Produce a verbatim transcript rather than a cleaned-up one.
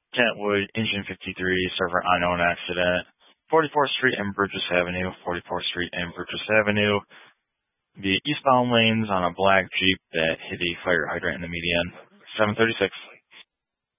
Kentwood, engine fifty-three, server unknown accident. forty-fourth Street and Burgess Avenue, forty-fourth Street and Burgess Avenue. The eastbound lanes on a black Jeep that hit a fire hydrant in the median. seven thirty-six.